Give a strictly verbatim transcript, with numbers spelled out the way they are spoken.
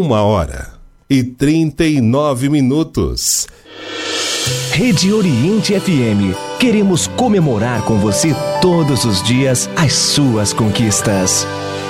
Uma hora e trinta e nove minutos. Rede Oriente F M. Queremos comemorar com você todos os dias as suas conquistas.